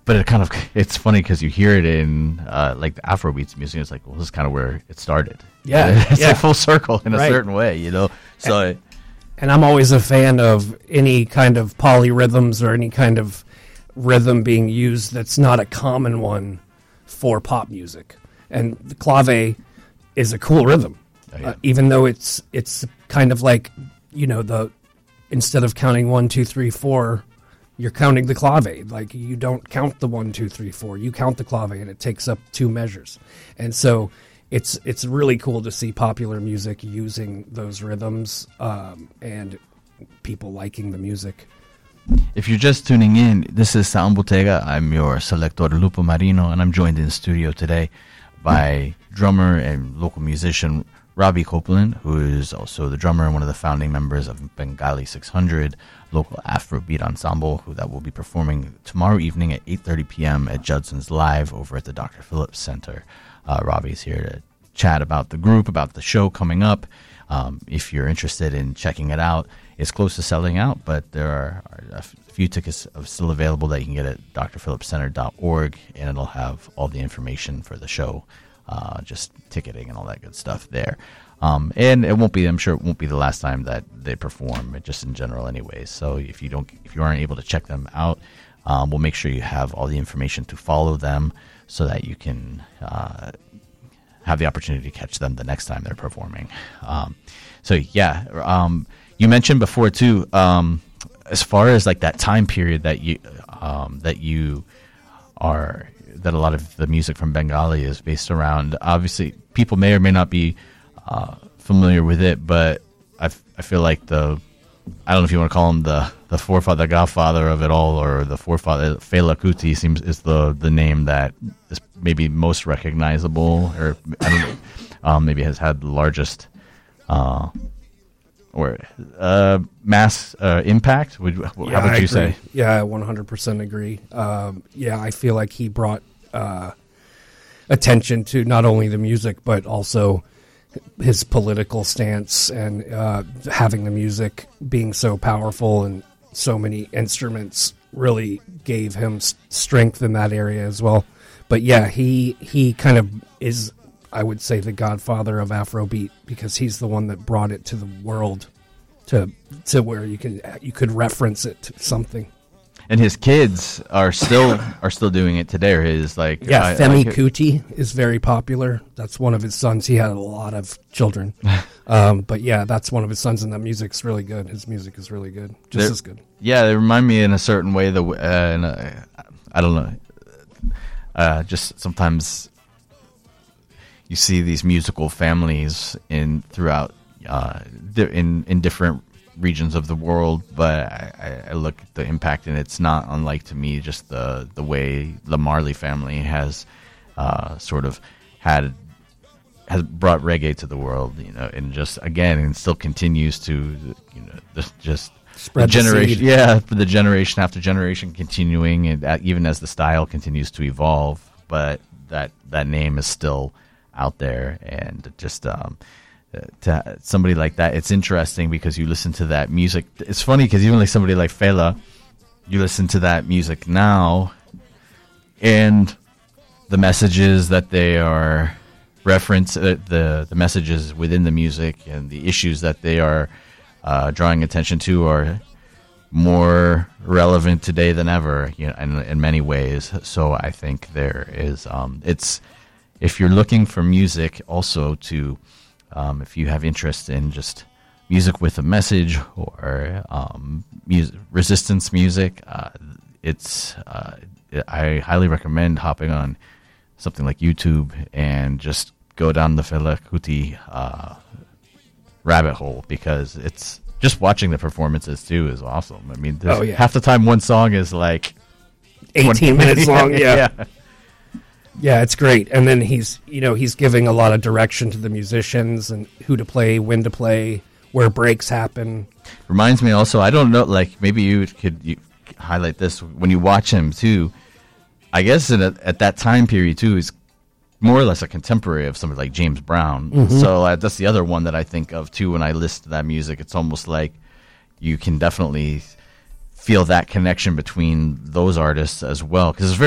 but it's funny because you hear it in like the Afrobeats music. It's like, well, this is kind of where it started. Yeah, it's like full circle in a certain way, So, and I'm always a fan of any kind of polyrhythms or any kind of rhythm being used that's not a common one for pop music. And the clave is a cool rhythm, even though it's kind of like instead of counting 1, 2, 3, 4. You're counting the clave. Like, you don't count the 1, 2, 3, 4. You count the clave, and it takes up 2 measures. And so it's really cool to see popular music using those rhythms and people liking the music. If you're just tuning in, this is Sound Bottega. I'm your selector, Lupo Marino, and I'm joined in the studio today by drummer and local musician Robbie Copeland, who is also the drummer and one of the founding members of Bengali 600, local Afrobeat ensemble, that will be performing tomorrow evening at 8:30 p.m. at Judson's Live over at the Dr. Phillips Center. Robbie's here to chat about the group, about the show coming up. If you're interested in checking it out, it's close to selling out, but there are a few tickets still available that you can get at drphillipscenter.org, and it'll have all the information for the show. Just ticketing and all that good stuff there. And I'm sure it won't be the last time that they perform, just in general anyways. So if you aren't able to check them out, we'll make sure you have all the information to follow them so that you can have the opportunity to catch them the next time they're performing. You mentioned before too, as far as like that time period that a lot of the music from Bengali is based around. Obviously, people may or may not be familiar with it, but I feel like I don't know if you want to call him the forefather, godfather of it all, or the forefather. Fela Kuti is the name that is maybe most recognizable, or I don't know, maybe has had the largest mass impact. How would you say? Yeah, I 100% agree. I feel like he brought attention to not only the music, but also his political stance, and having the music being so powerful and so many instruments really gave him strength in that area as well. But yeah, he kind of is, I would say, the godfather of Afrobeat, because he's the one that brought it to the world to where you could reference it to something. And his kids are still doing it today. Or Femi Kuti is very popular. That's one of his sons. He had a lot of children, but yeah, that's one of his sons, and that music's really good. His music is really good, as good. Yeah, they remind me in a certain way. I don't know. Just sometimes you see these musical families throughout in different regions of the world, but I look at the impact, and it's not unlike, to me, just the way the Marley family has brought reggae to the world, and just again, and still continues to, just spread the generation, seed. For the generation after generation continuing, and even as the style continues to evolve, but that name is still out there, and just to somebody like that, it's interesting because you listen to that music. It's funny because even like somebody like Fela, you listen to that music now, and the messages that they are reference, the messages within the music and the issues that they are drawing attention to are more relevant today than ever, in many ways. So I think there is if you're looking for music also to if you have interest in just music with a message, or resistance music, I highly recommend hopping on something like YouTube and just go down the Fela Kuti rabbit hole, because it's just watching the performances too is awesome. I mean, half the time one song is like 18 minutes long. Yeah, it's great. And then he's giving a lot of direction to the musicians and who to play, when to play, where breaks happen. Reminds me also, I don't know, like maybe you highlight this when you watch him too. I guess at that time period too, he's more or less a contemporary of somebody like James Brown. Mm-hmm. So that's the other one that I think of too when I listen to that music. It's almost like you can definitely feel that connection between those artists as well, because it's very